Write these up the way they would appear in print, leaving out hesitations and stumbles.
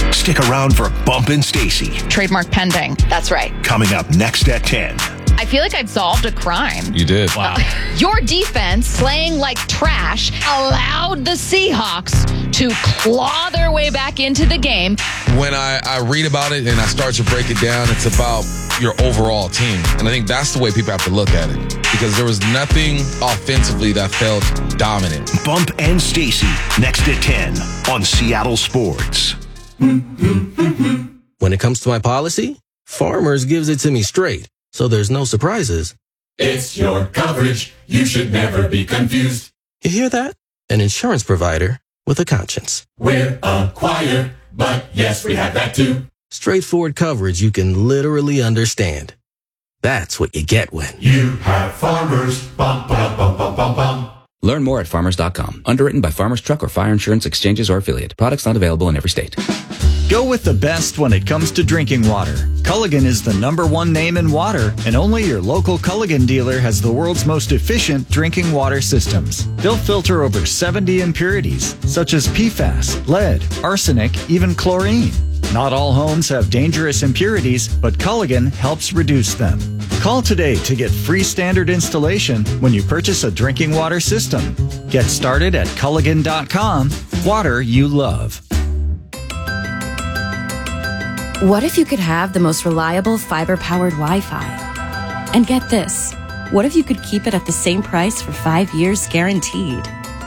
Stick around for Bump and Stacy. Trademark pending. That's right. Coming up next at 10. I feel like I've solved a crime. You did. Wow. Your defense, playing like trash, allowed the Seahawks to claw their way back into the game. When I read about it and I start to break it down, it's about your overall team. And I think that's the way people have to look at it. Because there was nothing offensively that felt dominant. Bump and Stacy, next at 10 on Seattle Sports. When it comes to my policy, Farmers gives it to me straight, so there's no surprises. It's your coverage. You should never be confused. You hear that? An insurance provider with a conscience. We're a choir, but yes, we have that too. Straightforward coverage you can literally understand. That's what you get when you have Farmers. Bum, bum, bum, bum, bum, bum. Learn more at farmers.com. Underwritten by Farmers Truck or Fire Insurance Exchanges or Affiliate. Products not available in every state. Go with the best when it comes to drinking water. Culligan is the #1 name in water, and only your local Culligan dealer has the world's most efficient drinking water systems. They'll filter over 70 impurities, such as PFAS, lead, arsenic, even chlorine. Not all homes have dangerous impurities, but Culligan helps reduce them. Call today to get free standard installation when you purchase a drinking water system. Get started at Culligan.com. Water you love. What if you could have the most reliable fiber-powered Wi-Fi? And get this, what if you could keep it at the same price for 5 years guaranteed?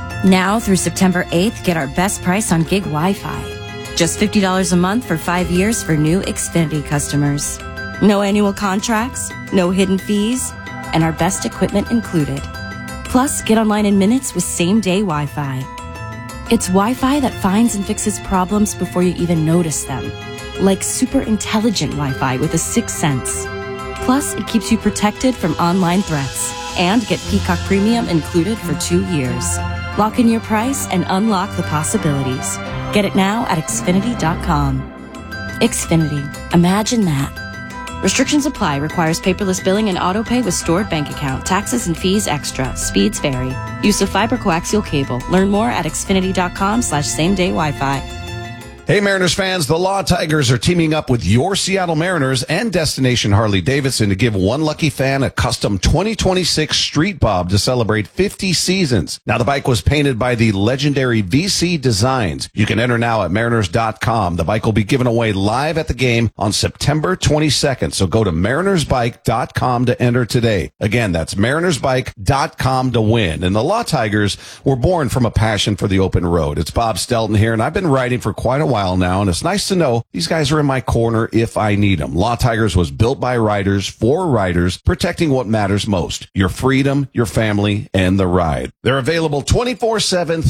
Now through September 8th, get our best price on gig Wi-Fi. Just $50 a month for 5 years for new Xfinity customers. No annual contracts, no hidden fees, and our best equipment included. Plus, get online in minutes with same-day Wi-Fi. It's Wi-Fi that finds and fixes problems before you even notice them. Like super intelligent Wi-Fi with a 6th sense. Plus, it keeps you protected from online threats. And get Peacock Premium included for 2 years. Lock in your price and unlock the possibilities. Get it now at Xfinity.com. Xfinity. Imagine that. Restrictions apply. Requires paperless billing and auto-pay with stored bank account. Taxes and fees extra. Speeds vary. Use of fiber coaxial cable. Learn more at Xfinity.com/same-day Wi-Fi. Hey, Mariners fans, the Law Tigers are teaming up with your Seattle Mariners and Destination Harley-Davidson to give one lucky fan a custom 2026 Street Bob to celebrate 50 seasons. Now, the bike was painted by the legendary VC Designs. You can enter now at Mariners.com. The bike will be given away live at the game on September 22nd, so go to Marinersbike.com to enter today. Again, that's Marinersbike.com to win. And the Law Tigers were born from a passion for the open road. It's Bob Stelton here, and I've been riding for quite a while now, and it's nice to know these guys are in my corner if I need them. Law Tigers was built by riders for riders, protecting what matters most: your freedom, your family, and the ride. They're available 24/7,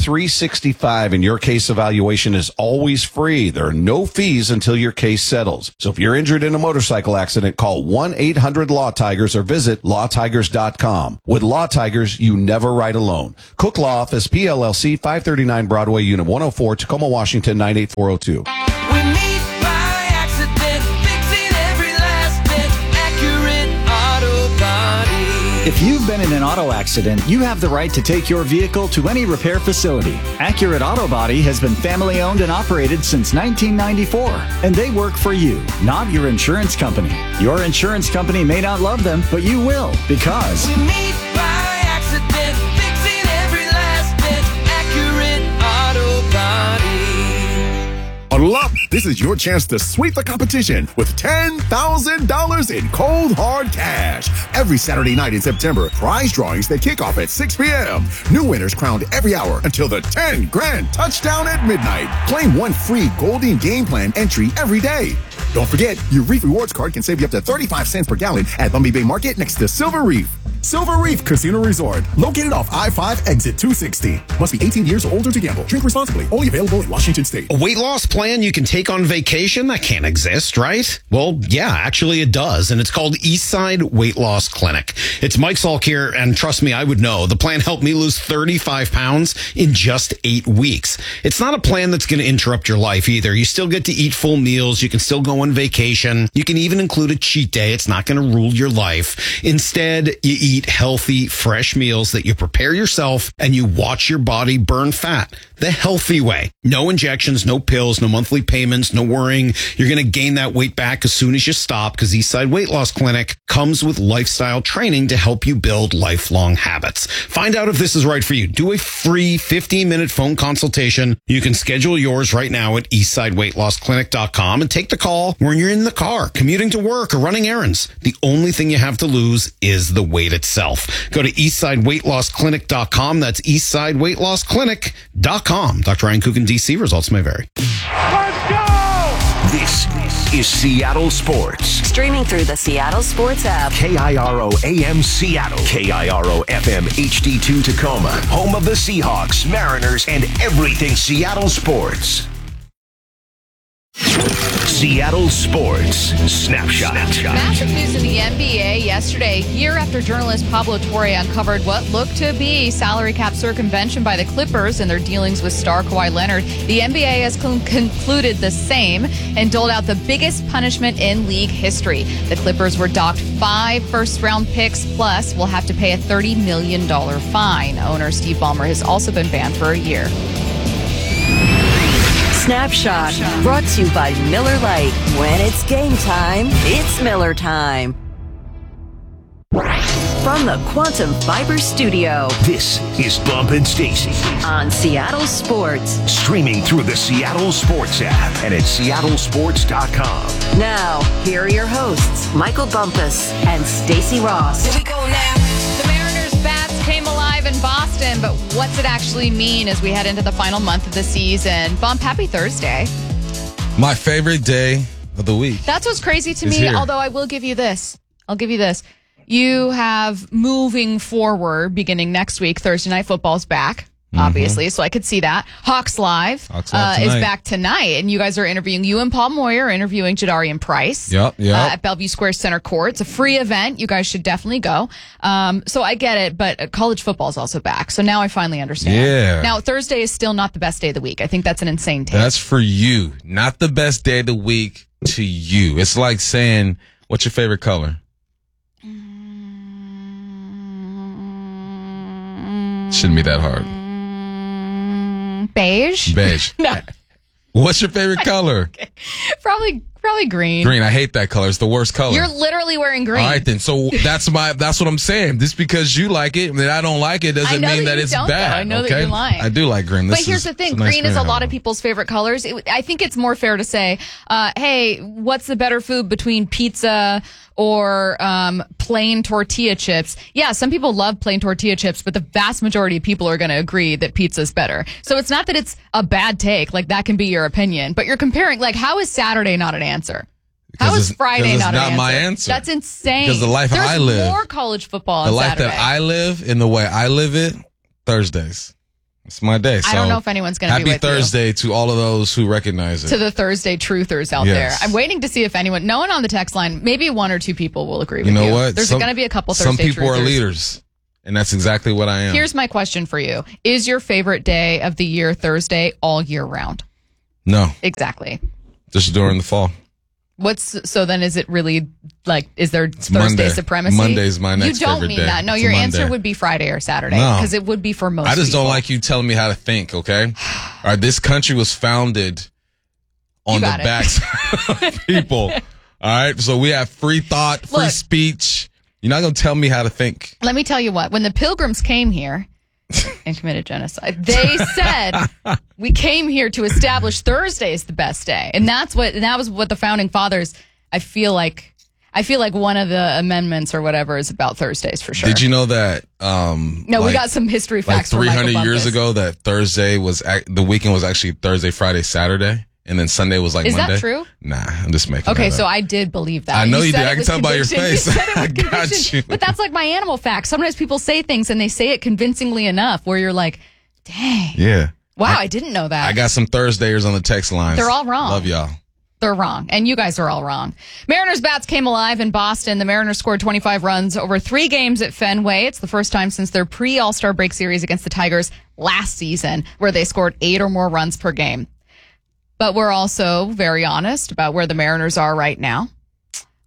365, and your case evaluation is always free. There are no fees until your case settles. So if you're injured in a motorcycle accident, call 1-800-LAW-TIGERS or visit lawtigers.com. With Law Tigers, you never ride alone. Cook Law Office, PLLC, 539 Broadway, Unit 104, Tacoma, Washington, 98402. We meet by accident, fixing every last bit, Accurate Auto Body. If you've been in an auto accident, you have the right to take your vehicle to any repair facility. Accurate Auto Body has been family owned and operated since 1994, and they work for you, not your insurance company. Your insurance company may not love them, but you will, because we meet by accident, fixing every last bit, Accurate Auto Body. Huddle up! This is your chance to sweep the competition with $10,000 in cold, hard cash. Every Saturday night in September, prize drawings that kick off at 6 p.m. New winners crowned every hour until the 10 grand touchdown at midnight. Claim one free Golden Game Plan entry every day. Don't forget, your Reef Rewards card can save you up to 35 cents per gallon at Bumby Bay Market next to Silver Reef. Silver Reef Casino Resort, located off I-5 exit 260. Must be 18 years or older to gamble. Drink responsibly. Only available in Washington State. A weight loss plan you can take on vacation? That can't exist, right? Well, yeah, actually it does. And it's called Eastside Weight Loss Clinic. It's Mike Salk here, and trust me, I would know. The plan helped me lose 35 pounds in just 8 weeks. It's not a plan that's going to interrupt your life either. You still get to eat full meals. You can still go on vacation. You can even include a cheat day. It's not going to rule your life. Instead, you eat healthy, fresh meals that you prepare yourself, and you watch your body burn fat. the healthy way. No injections, no pills, no monthly payments, no worrying you're going to gain that weight back as soon as you stop, because Eastside Weight Loss Clinic comes with lifestyle training to help you build lifelong habits. Find out if this is right for you. Do a free 15-minute phone consultation. You can schedule yours right now at eastsideweightlossklinik.com and take the call when you're in the car, commuting to work, or running errands. The only thing you have to lose is the weight itself. Go to eastsideweightlossklinik.com. That's eastsideweightlossklinik.com. Dr. Ryan Coogan, DC. Results may vary. Let's go! This is Seattle Sports. Streaming through the Seattle Sports app. KIRO AM Seattle. KIRO FM HD2 Tacoma. Home of the Seahawks, Mariners, and everything Seattle sports. Seattle Sports Snapshot. Massive news in the NBA yesterday. Year after journalist Pablo Torre uncovered what looked to be salary cap circumvention by the Clippers and their dealings with star Kawhi Leonard, the NBA has concluded the same and doled out the biggest punishment in league history. The Clippers were docked 5 first-round picks, plus will have to pay a $30 million fine. Owner Steve Ballmer has also been banned for a year. Snapshot, brought to you by Miller Lite. When it's game time, it's Miller time. From the Quantum Fiber Studio, this is Bump and Stacy on Seattle Sports. Streaming through the Seattle Sports app and at seattlesports.com. Now, here are your hosts, Michael Bumpus and Stacy Ross. Here we go now. The Mariners bats came alive in Boston, but what's it actually mean as we head into the final month of the season? Bump, happy Thursday. My favorite day of the week. That's what's crazy to me, here. although I will give you this. You have moving forward, beginning next week, Thursday Night Football's back, obviously, so I could see that. Hawks Live, is back tonight, and you guys are interviewing, you and Paul Moyer are interviewing Jadarian Price at Bellevue Square Center Court. It's a free event. You guys should definitely go. So I get it, but college football is also back, so now I finally understand. Yeah. Now, Thursday is still not the best day of the week. I think that's an insane take. That's for you, not the best day of the week to you. It's like saying, what's your favorite color? Shouldn't be that hard. Beige? Beige. No. What's your favorite color? Okay. Probably green. Green. I hate that color. It's the worst color. You're literally wearing green. All right, then. So that's what I'm saying. Just because you like it and I don't like it doesn't mean that it's bad. Though. I know that you're lying. I do like green. But here's the thing. Green is a lot of people's favorite colors. I think it's more fair to say, hey, what's the better food between pizza or plain tortilla chips? Yeah, some people love plain tortilla chips, but the vast majority of people are going to agree that pizza's better. So it's not that it's a bad take. Like, that can be your opinion. But you're comparing, like, how is Saturday not an answer? How is Friday not an answer? My answer. That's insane. Because the life I live. There's more college football on Saturday. The life that I live and the way I live it, Thursdays. It's my day. So I don't know if anyone's going to be with Happy Thursday to all of those who recognize it. To the Thursday truthers out there. I'm waiting to see if no one on the text line, maybe 1 or 2 people will agree with you. You know what? There's going to be a couple Thursday truthers. Some people are leaders, and that's exactly what I am. Here's my question for you. Is your favorite day of the year Thursday all year round? No. Exactly. Just during the fall. So then is it really, like, is there Thursday supremacy? Monday's my next favorite day. You don't mean that. No, your answer would be Friday or Saturday, because it would be for most people. I just don't like you telling me how to think, okay? All right, this country was founded on the backs of people. All right, so we have free thought, free speech. You're not going to tell me how to think. Let me tell you what. When the Pilgrims came here and committed genocide, they said, we came here to establish Thursday is the best day. And that was what the founding fathers, I feel like one of the amendments or whatever is about Thursdays for sure. Did you know that? We got some history facts. Like 300 years ago, that Thursday was the weekend was actually Thursday, Friday, Saturday, and then Sunday was like Monday. Is that true? Nah, I'm just making. Okay, that so up. I did believe that. I know you did. I can tell by your face. I got you. But that's like my animal facts. Sometimes people say things and they say it convincingly enough where you're like, dang. Yeah. Wow, I didn't know that. I got some Thursdayers on the text lines. They're all wrong. Love y'all. They're wrong. And you guys are all wrong. Mariners bats came alive in Boston. The Mariners scored 25 runs over 3 games at Fenway. It's the first time since their pre-All-Star break series against the Tigers last season where they scored 8 or more runs per game. But we're also very honest about where the Mariners are right now.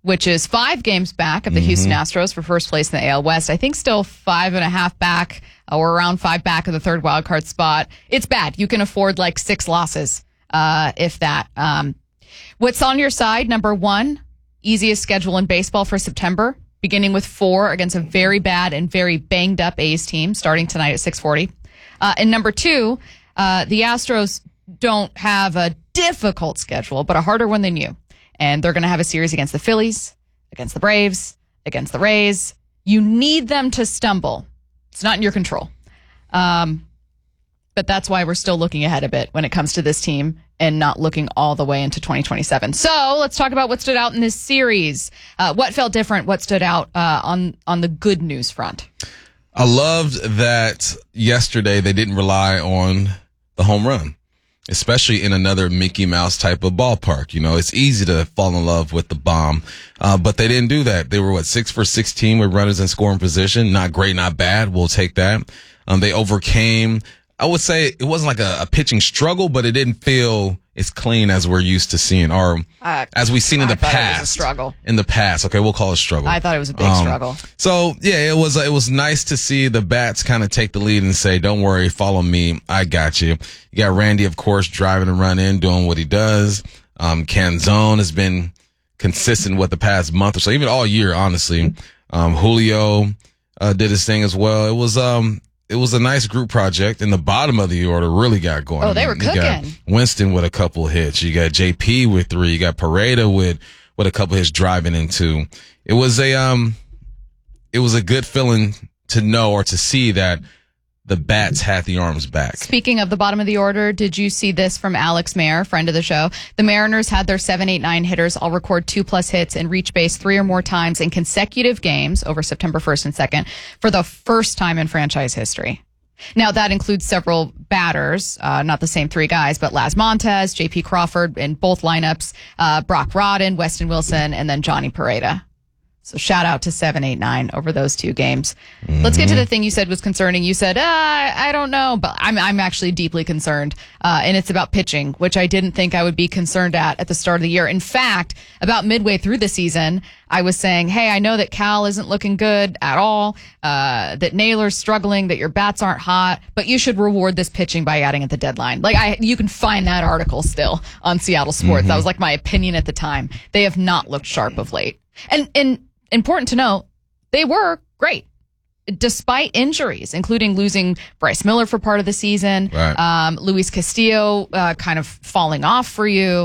which is 5 games back of the Houston Astros for first place in the AL West. I think still 5.5 back, or around 5 back of the third wild card spot. It's bad. You can afford like 6 losses, if that. What's on your side? Number 1, easiest schedule in baseball for September, beginning with 4 against a very bad and very banged up A's team starting tonight at 6:40. And number 2, the Astros don't have a difficult schedule, but a harder one than you. And they're going to have a series against the Phillies, against the Braves, against the Rays. You need them to stumble. It's not in your control. But that's why we're still looking ahead a bit when it comes to this team and not looking all the way into 2027. So let's talk about what stood out in this series. What felt different? What stood out on the good news front? I loved that yesterday they didn't rely on the home run, especially in another Mickey Mouse type of ballpark. You know, it's easy to fall in love with the bomb, but they didn't do that. They were 6 for 16 with runners in scoring position. Not great, not bad. We'll take that. They overcame, I would say it wasn't like a pitching struggle, but it didn't feel as clean as we're used to seeing, or as we've seen in the past. It was a struggle. In the past. Okay, we'll call it a struggle. I thought it was a big struggle. So yeah, it was nice to see the bats kind of take the lead and say, don't worry, follow me. I got you. You got Randy, of course, driving and run in, doing what he does. Canzone has been consistent with the past month or so, even all year, honestly. Julio, did his thing as well. It was a nice group project, and the bottom of the order really got going. Oh, they were cooking. You got Winston with a couple hits. You got JP with 3. You got Pareda with a couple hits driving in 2. It was a good feeling to know or to see that the bats had the arms back. Speaking of the bottom of the order, did you see this from Alex Mayer, friend of the show? The Mariners had their 7, 8, 9 hitters all record 2+ hits and reach base 3 or more times in consecutive games over September 1st and 2nd for the first time in franchise history. Now, that includes several batters, not the same 3 guys, but Laz Montez, J.P. Crawford in both lineups, Brock Rodden, Weston Wilson, and then Johnny Pareda. So shout out to 7, 8, 9 over those 2 games. Let's get to the thing you said was concerning. You said, I don't know, but I'm actually deeply concerned. And it's about pitching, which I didn't think I would be concerned at the start of the year. In fact, about midway through the season, I was saying, hey, I know that Cal isn't looking good at all, that Naylor's struggling, that your bats aren't hot, but you should reward this pitching by adding at the deadline. You can find that article still on Seattle Sports. That was like my opinion at the time. They have not looked sharp of late. And important to note, they were great despite injuries, including losing Bryce Miller for part of the season, right. Luis Castillo kind of falling off for you.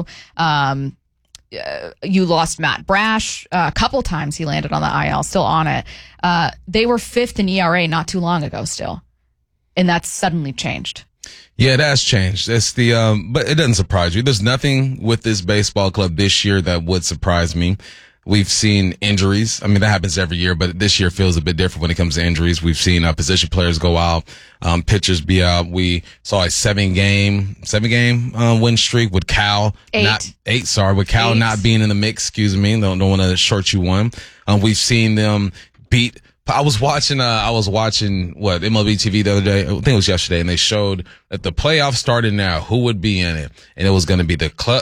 You lost Matt Brash a couple times. He landed on the IL, still on it. They were 5th in ERA not too long ago still, and that's suddenly changed. Yeah, it has changed. It's but it doesn't surprise you. There's nothing with this baseball club this year that would surprise me. We've seen injuries. I mean, that happens every year, but this year feels a bit different when it comes to injuries. We've seen position players go out, pitchers be out. We saw a 7-game win streak with Cal. 8. With Cal 8. not being in the mix. Excuse me. Don't want to short you one. We've seen them beat. I was watching MLB TV the other day. I think it was yesterday, and they showed that the playoffs started now. Who would be in it? And it was going to be the